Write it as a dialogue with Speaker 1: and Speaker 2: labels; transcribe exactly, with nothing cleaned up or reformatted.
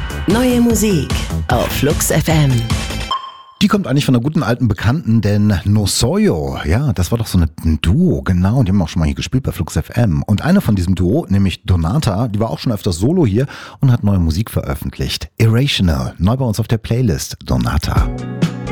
Speaker 1: Neue Musik auf Flux F M.
Speaker 2: Die kommt eigentlich von einer guten alten Bekannten, denn No Soyo, ja, das war doch so ein Duo, genau, die haben auch schon mal hier gespielt bei Flux F M. Und eine von diesem Duo, nämlich Donata, die war auch schon öfters solo hier und hat neue Musik veröffentlicht. Irrational, neu bei uns auf der Playlist, Donata.